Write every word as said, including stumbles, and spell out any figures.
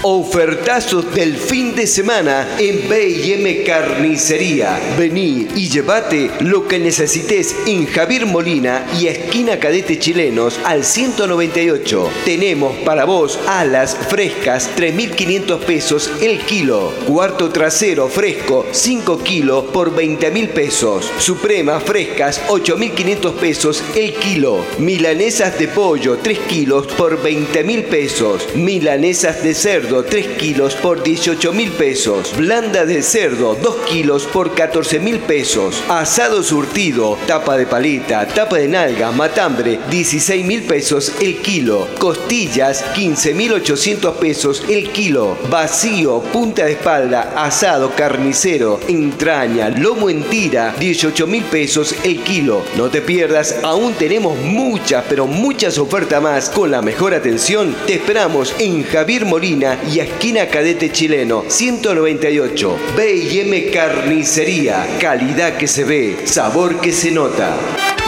Ofertazos del fin de semana en B y M Carnicería. Vení y llévate lo que necesites en Javier Molina y esquina Cadete Chilenos al ciento noventa y ocho. Tenemos para vos alas frescas tres mil quinientos pesos el kilo. Cuarto trasero fresco cinco kilos por veinte mil pesos. Supremas frescas ocho mil quinientos pesos el kilo. Milanesas de pollo tres kilos por veinte mil pesos. Milanesas de cerdo tres kilos por dieciocho mil pesos. Blanda de cerdo dos kilos por catorce mil pesos. Asado surtido, tapa de paleta, tapa de nalga, matambre, dieciséis mil pesos el kilo. Costillas quince mil ochocientos pesos el kilo. Vacío, punta de espalda, asado carnicero, entraña, lomo en tira, dieciocho mil pesos el kilo. No te pierdas, aún tenemos muchas, pero muchas ofertas más. Con la mejor atención, te esperamos en Javier Molina y esquina Cadete Chileno, ciento noventa y ocho. B y M Carnicería. Calidad que se ve, sabor que se nota.